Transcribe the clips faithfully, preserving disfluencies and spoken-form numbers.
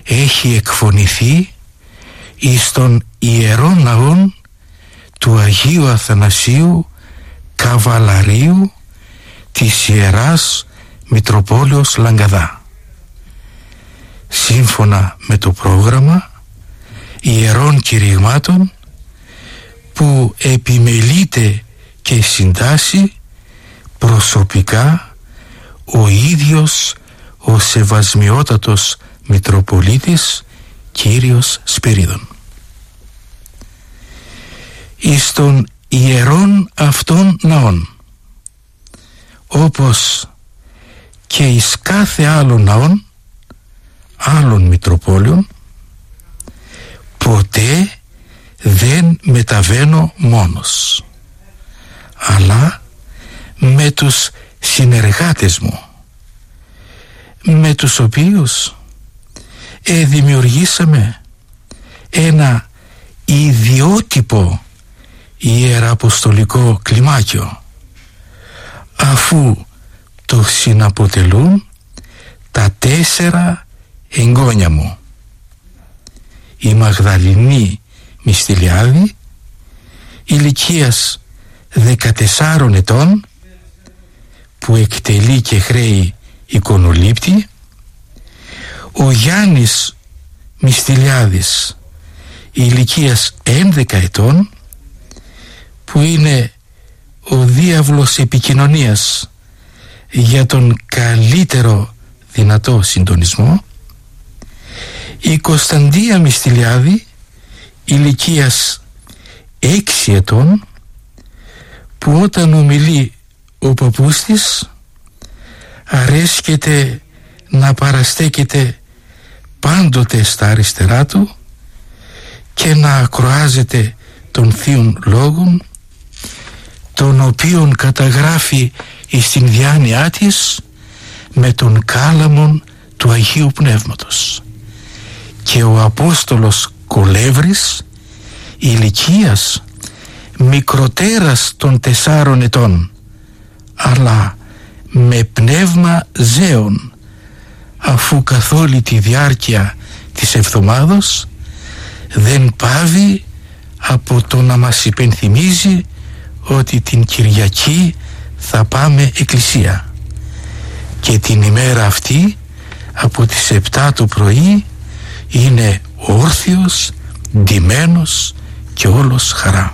έχει εκφωνηθεί εις των ιερών ναών του Αγίου Αθανασίου Καβαλαρίου της Ιεράς Μητροπόλεως Λαγκαδά. Σύμφωνα με το πρόγραμμα ιερών κηρυγμάτων που επιμελείται και συντάσσει προσωπικά ο ίδιος ο Σεβασμιότατος Μητροπολίτης Κύριος Σπυρίδων. Εις των ιερών αυτών ναών, όπως και εις κάθε άλλων ναών άλλων Μητροπόλεων, ποτέ δεν μεταβαίνω μόνος, αλλά με τους συνεργάτες μου, με τους οποίους ε, δημιουργήσαμε ένα ιδιότυπο ιεραποστολικό κλιμάκιο, αφού το συναποτελούν τα τέσσερα εγγόνια μου, η Μαγδαληνή Μυστηλιάδη, ηλικίας δεκατεσσάρων ετών, που εκτελεί και χρέη εικονολήπτη, ο Γιάννης Μυστηλιάδης, ηλικίας έντεκα ετών, που είναι ο διάβλος επικοινωνίας για τον καλύτερο δυνατό συντονισμό, η Κωνσταντία Μυστηλιάδη, ηλικίας έξι ετών, που όταν ομιλεί ο παππούς της αρέσκεται να παραστέκεται πάντοτε στα αριστερά του και να ακροάζεται των θείων λόγων, τον οποίον καταγράφει εις την διάνοιά της με τον κάλαμον του Αγίου Πνεύματος. Και ο Απόστολος Κολεύρης, ηλικίας μικροτέρας των τεσσάρων ετών, αλλά με πνεύμα ζέων, αφού καθ' όλη τη διάρκεια της εβδομάδος δεν πάβει από το να μας υπενθυμίζει ότι την Κυριακή θα πάμε εκκλησία, και την ημέρα αυτή από τις επτά το πρωί είναι όρθιος, ντυμένος και όλος χαρά.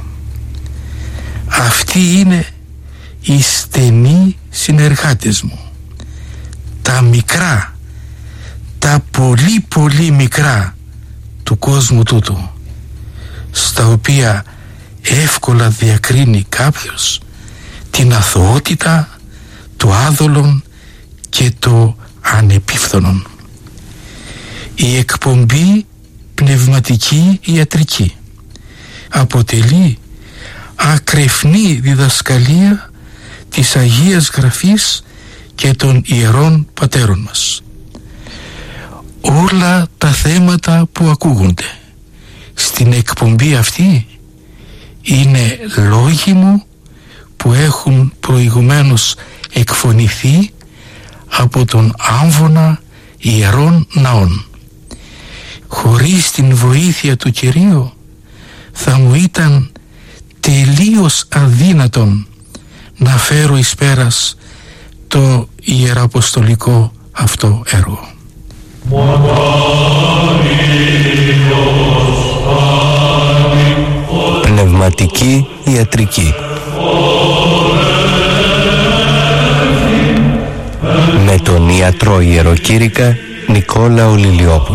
Αυτοί είναι οι στενοί συνεργάτες μου, τα μικρά, τα πολύ πολύ μικρά του κόσμου τούτου, στα οποία εύκολα διακρίνει κάποιος την αθωότητα, το άδολον και το ανεπίφθονον. Η εκπομπή Πνευματική Ιατρική αποτελεί ακρεφνή διδασκαλία της Αγίας Γραφής και των Ιερών Πατέρων μας. Όλα τα θέματα που ακούγονται στην εκπομπή αυτή είναι λόγοι μου που έχουν προηγουμένως εκφωνηθεί από τον άμβονα ιερών ναών. Χωρίς την βοήθεια του Κυρίου θα μου ήταν τελείως αδύνατον να φέρω εις πέρας το ιεραποστολικό αυτό έργο. Πνευματική Ιατρική με τον ιατρό ιεροκήρυκα Νικόλαο Λιλιόπουλο.